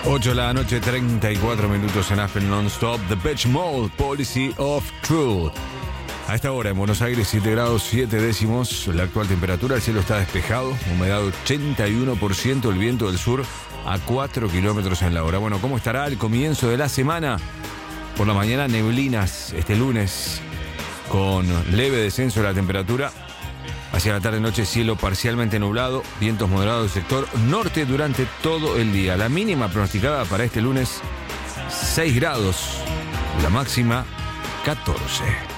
8 de la noche, 34 minutos en Aspen Non-Stop. The Beach Mode, Policy of Truth. A esta hora en Buenos Aires, 7 grados 7 décimos. La actual temperatura, el cielo está despejado. Humedad 81%, el viento del sur a 4 kilómetros en la hora. Bueno, ¿cómo estará el comienzo de la semana? Por la mañana, neblinas este lunes, con leve descenso de la temperatura. Hacia la tarde-noche, cielo parcialmente nublado, vientos moderados del sector norte durante todo el día. La mínima pronosticada para este lunes, 6 grados. La máxima, 14.